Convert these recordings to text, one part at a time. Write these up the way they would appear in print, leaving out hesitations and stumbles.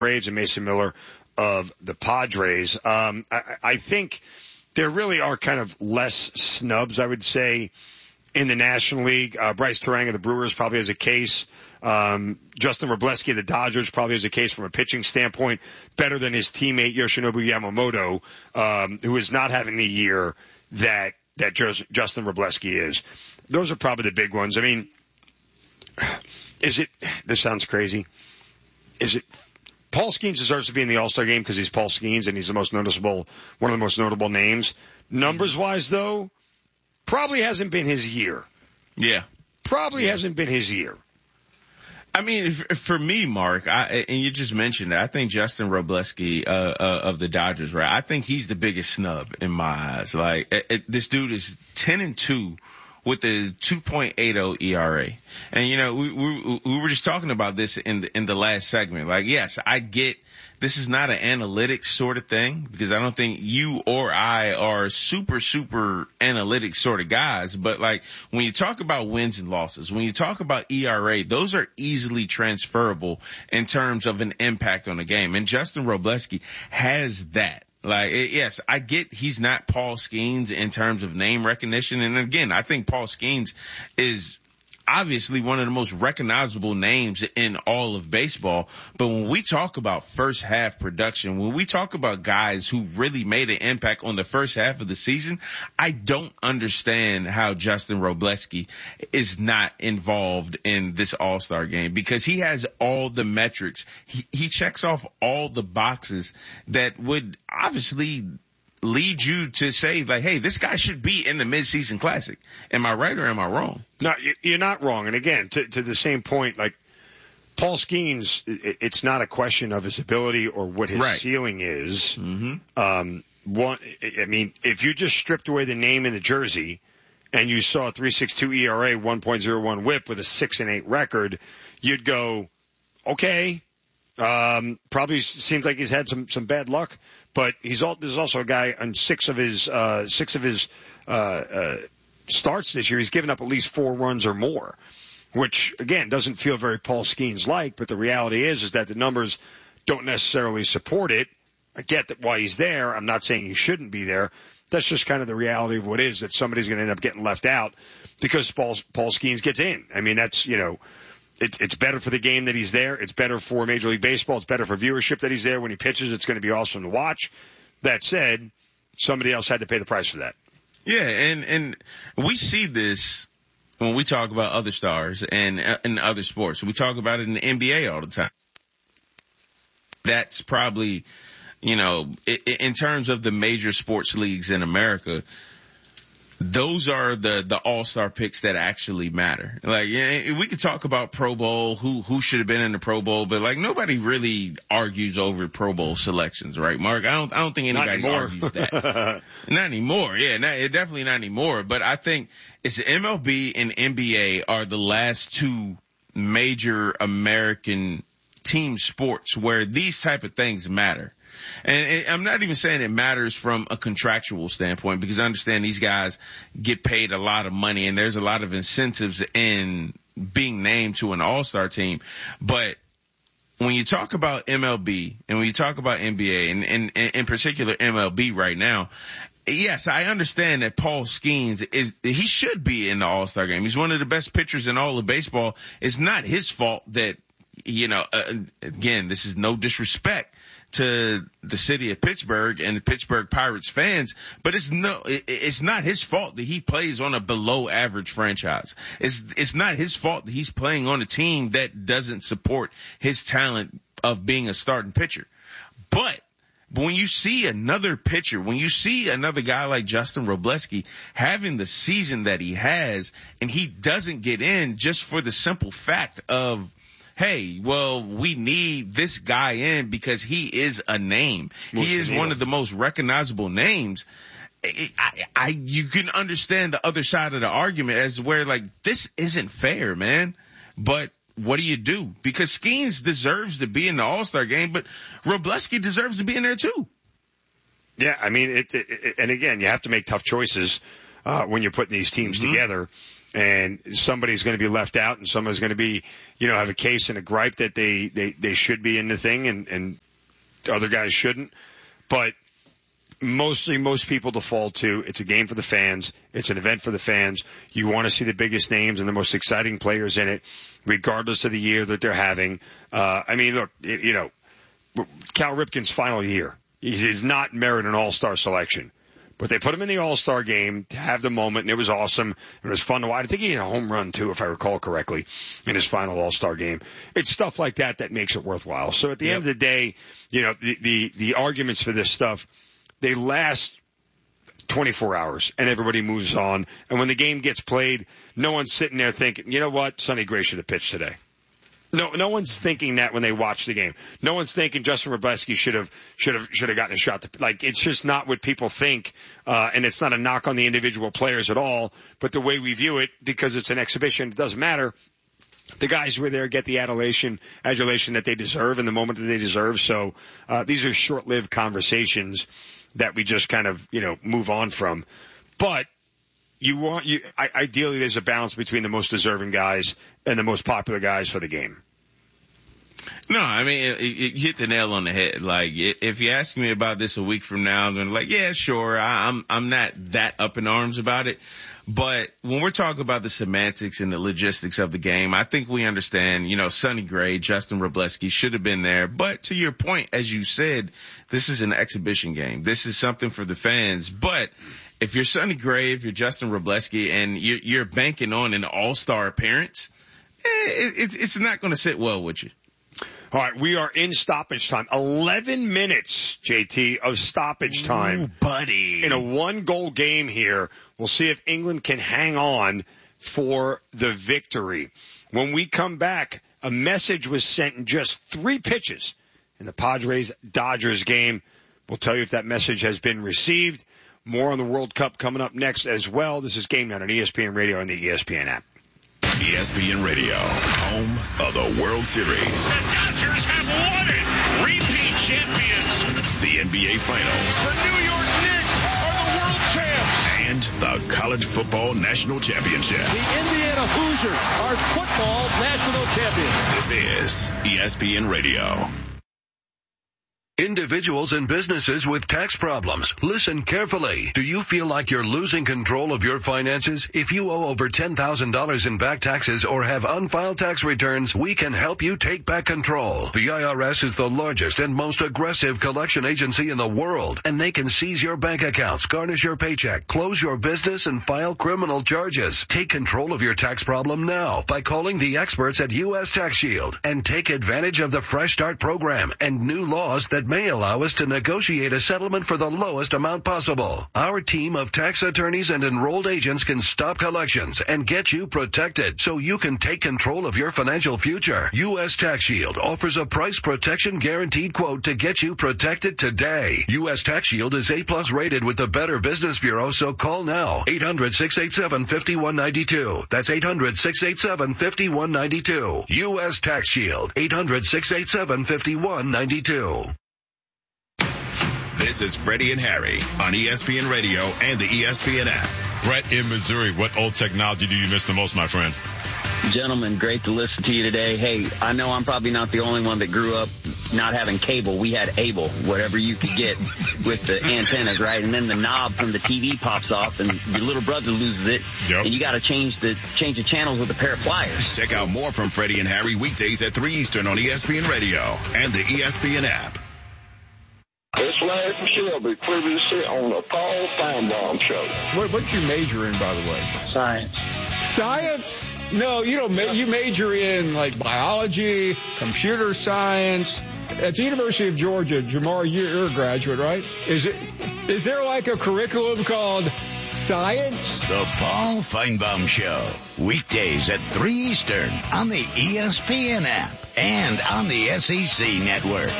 Braves and Mason Miller of the Padres. I think there really are kind of less snubs, I would say, in the National League. Bryce Terang of the Brewers probably has a case. Justin Robleski of the Dodgers probably has a case from a pitching standpoint, better than his teammate Yoshinobu Yamamoto, who is not having the year that Justin Robleski is. Those are probably the big ones. I mean, this sounds crazy. Paul Skeens deserves to be in the All-Star game because he's Paul Skeens and he's one of the most notable names. Numbers-wise, though, probably hasn't been his year. Yeah. Probably hasn't been his year. I mean, for me, Mark, and you just mentioned it, I think Justin Robleski of the Dodgers, right? I think he's the biggest snub in my eyes. Like, this dude is 10-2 with a 2.80 ERA. And, you know, we were just talking about this in the last segment. Like, yes, I get this is not an analytics sort of thing because I don't think you or I are super analytics sort of guys. But like when you talk about wins and losses, when you talk about ERA, those are easily transferable in terms of an impact on the game. And Justin Robleski has that. Like, yes, I get he's not Paul Skeens in terms of name recognition. And again, I think Paul Skeens is obviously one of the most recognizable names in all of baseball. But when we talk about first half production, when we talk about guys who really made an impact on the first half of the season, I don't understand how Justin Robleski is not involved in this All-Star game because he has all the metrics. He checks off all the boxes that would obviously lead you to say, like, hey, this guy should be in the midseason classic. Am I right or am I wrong? No, you're not wrong. And again, to the same point, like, Paul Skeens, it's not a question of his ability or what his ceiling is. Mm-hmm. I mean, if you just stripped away the name and the jersey and you saw a 3.62 ERA, 1.01 whip with a 6-8 record, you'd go, okay, probably seems like he's had some bad luck. But there's also a guy on six of his starts this year. He's given up at least 4 runs or more, which again doesn't feel very Paul Skeens like. But the reality is that the numbers don't necessarily support it. I get that why he's there. I'm not saying he shouldn't be there. That's just kind of the reality of what is that somebody's going to end up getting left out because Paul Skeens gets in. I mean, that's, you know, it's better for the game that he's there. It's better for Major League Baseball. It's better for viewership that he's there. When he pitches, it's going to be awesome to watch. That said, somebody else had to pay the price for that. Yeah, and we see this when we talk about other stars and in other sports. We talk about it in the NBA all the time. That's probably, you know, in terms of the major sports leagues in America, those are the all-star picks that actually matter. Like, yeah, we could talk about Pro Bowl, who should have been in the Pro Bowl, but like nobody really argues over Pro Bowl selections, right, Mark? I don't think anybody argues that. Not anymore. Yeah, definitely not anymore. But I think it's MLB and NBA are the last two major American team sports where these type of things matter. And I'm not even saying it matters from a contractual standpoint because I understand these guys get paid a lot of money and there's a lot of incentives in being named to an all-star team. But when you talk about MLB and when you talk about NBA and in particular MLB right now, yes, I understand that Paul Skeens he should be in the all-star game. He's one of the best pitchers in all of baseball. It's not his fault that, you know, again, this is no disrespect to the city of Pittsburgh and the Pittsburgh Pirates fans, but it's not his fault that he plays on a below average franchise. It's not his fault that he's playing on a team that doesn't support his talent of being a starting pitcher. But when you see another pitcher, when you see another guy like Justin Robleski having the season that he has and he doesn't get in just for the simple fact of, hey, well, we need this guy in because he is a name. He is one of the most recognizable names. You can understand the other side of the argument as where, like, this isn't fair, man. But what do you do? Because Skeens deserves to be in the All-Star game, but Robleski deserves to be in there too. Yeah, I mean, and again, you have to make tough choices when you're putting these teams together. and somebody's going to be left out, and somebody's going to be, have a case and a gripe that they should be in the thing, and other guys shouldn't. But most people default to, it's a game for the fans. It's an event for the fans. You want to see the biggest names and the most exciting players in it, regardless of the year that they're having. Look, Cal Ripken's final year. He's not merit an all-star selection. But they put him in the all-star game to have the moment, and it was awesome. It was fun to watch. I think he had a home run, too, if I recall correctly, in his final all-star game. It's stuff like that that makes it worthwhile. So at the end of the day, the arguments for this stuff, they last 24 hours, and everybody moves on. And when the game gets played, no one's sitting there thinking, you know what, Sonny Gray should have pitched today. No one's thinking that when they watch the game. No one's thinking Justin Wrobleski should have gotten a shot. It's just not what people think, and it's not a knock on the individual players at all. But the way we view it, because it's an exhibition, it doesn't matter. The guys who are there get the adulation that they deserve in the moment that they deserve. So these are short-lived conversations that we just kind of move on from. But ideally there's a balance between the most deserving guys and the most popular guys for the game. No, I mean, you hit the nail on the head. Like, if you ask me about this a week from now, I'm going to like, yeah, sure, I'm not that up in arms about it. But when we're talking about the semantics and the logistics of the game, I think we understand, Sonny Gray, Justin Wrobleski should have been there. But to your point, as you said, this is an exhibition game. This is something for the fans. But if you're Sonny Gray, if you're Justin Wrobleski, and you're banking on an all-star appearance, it's not going to sit well with you. All right, we are in stoppage time. 11 minutes, JT, of stoppage time. Ooh, buddy. In a one-goal game here. We'll see if England can hang on for the victory. When we come back, a message was sent in just 3 pitches in the Padres-Dodgers game. We'll tell you if that message has been received. More on the World Cup coming up next as well. This is Game Night on ESPN Radio and the ESPN app. ESPN Radio, home of the World Series. The Dodgers have won it. Repeat champions. The NBA Finals. The New York Knicks are the world champs. And the College Football National Championship. The Indiana Hoosiers are football national champions. This is ESPN Radio. Individuals and businesses with tax problems, listen carefully. Do you feel like you're losing control of your finances? If you owe over $10,000 in back taxes or have unfiled tax returns, we can help you take back control. The IRS is the largest and most aggressive collection agency in the world, and they can seize your bank accounts, garnish your paycheck, close your business, and file criminal charges. Take control of your tax problem now by calling the experts at U.S. Tax Shield and take advantage of the Fresh Start program and new laws that may allow us to negotiate a settlement for the lowest amount possible. Our team of tax attorneys and enrolled agents can stop collections and get you protected so you can take control of your financial future. U.S. Tax Shield offers a price protection guaranteed quote to get you protected today. U.S. Tax Shield is A+ rated with the Better Business Bureau, so call now. 800-687-5192. That's 800-687-5192. U.S. Tax Shield. 800-687-5192. This is Freddie and Harry on ESPN Radio and the ESPN app. Brett in Missouri, what old technology do you miss the most, my friend? Gentlemen, great to listen to you today. Hey, I know I'm probably not the only one that grew up not having cable. We had Able, whatever you could get with the antennas, right? And then the knob from the TV pops off and your little brother loses it. Yep. And you got to change the channels with a pair of pliers. Check out more from Freddie and Harry weekdays at 3 Eastern on ESPN Radio and the ESPN app. It's Larry from Shelby, previously on the Paul Feinbaum Show. What's your major in, by the way? Science. Science? No, you don't. You major in like biology, computer science. At the University of Georgia, Jamar, you're a graduate, right? Is there like a curriculum called science? The Paul Feinbaum Show, weekdays at 3 Eastern on the ESPN app and on the SEC network.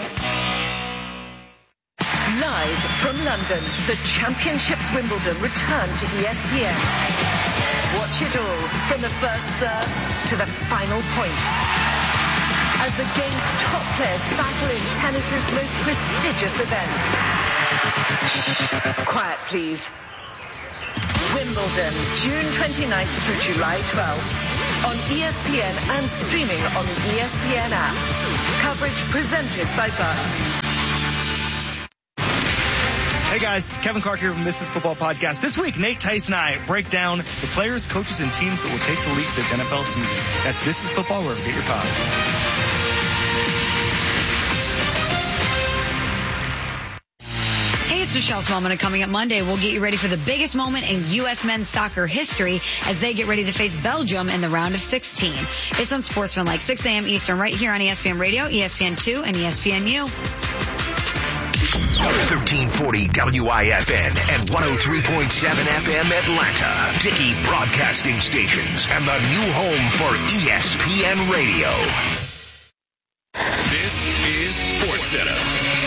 Live from London, the Championships Wimbledon return to ESPN. Watch it all from the first serve to the final point. As the game's top players battle in tennis's most prestigious event. Quiet, please. Wimbledon, June 29th through July 12th. On ESPN and streaming on the ESPN app. Coverage presented by Barclays. Hey guys, Kevin Clark here from This Is Football Podcast. This week, Nate Tice and I break down the players, coaches, and teams that will take the lead this NFL season. That's This Is Football, wherever you get your pods. Hey, it's Michelle's Moment, and coming up Monday, we'll get you ready for the biggest moment in U.S. men's soccer history as they get ready to face Belgium in the round of 16. It's on Sportsmanlike, 6 a.m. Eastern, right here on ESPN Radio, ESPN2, and ESPNU. 1340 WIFN and 103.7 FM Atlanta. Dickey Broadcasting Stations and the new home for ESPN Radio. This is SportsCenter.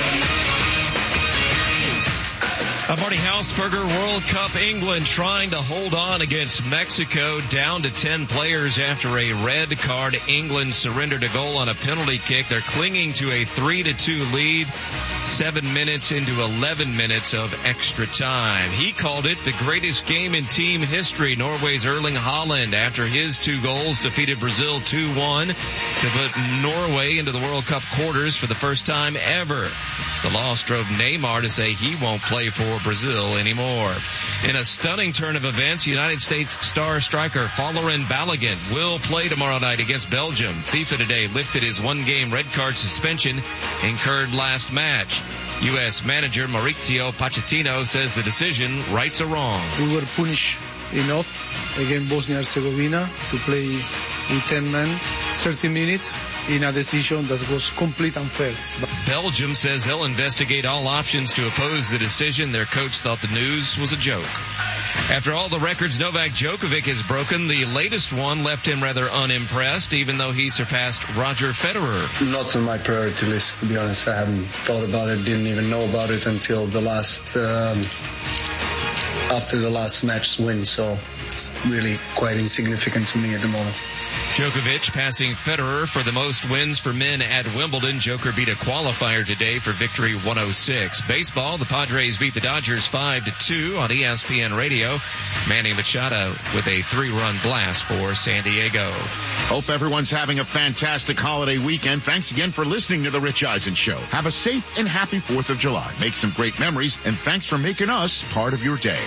Marty Hausberger, World Cup England trying to hold on against Mexico, down to 10 players after a red card. England surrendered a goal on a penalty kick. They're clinging to a 3-2 lead, 7 minutes into 11 minutes of extra time. He called it the greatest game in team history. Norway's Erling Haaland, after his 2 goals, defeated Brazil 2-1 to put Norway into the World Cup quarters for the first time ever. The loss drove Neymar to say he won't play for Brazil anymore. In a stunning turn of events, United States star striker Folarin Balogun will play tomorrow night against Belgium. FIFA today lifted his 1-game red card suspension incurred last match. U.S. manager Mauricio Pochettino says the decision rights a wrong. We were punished enough against Bosnia-Herzegovina to play with 10 men, 30 minutes. In a decision that was complete unfair. Belgium says they'll investigate all options to oppose the decision. Their coach thought the news was a joke. After all the records Novak Djokovic has broken, the latest one left him rather unimpressed, even though he surpassed Roger Federer. Not on my priority list, to be honest. I haven't thought about it, didn't even know about it until the last, after the last match's win, so it's really quite insignificant to me at the moment. Djokovic passing Federer for the most wins for men at Wimbledon. Joker beat a qualifier today for victory 106. Baseball, the Padres beat the Dodgers 5-2 on ESPN Radio. Manny Machado with a 3-run blast for San Diego. Hope everyone's having a fantastic holiday weekend. Thanks again for listening to The Rich Eisen Show. Have a safe and happy 4th of July. Make some great memories, and thanks for making us part of your day.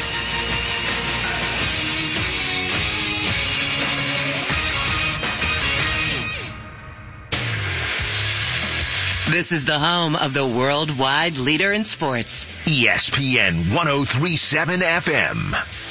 This is the home of the worldwide leader in sports. ESPN 103.7 FM.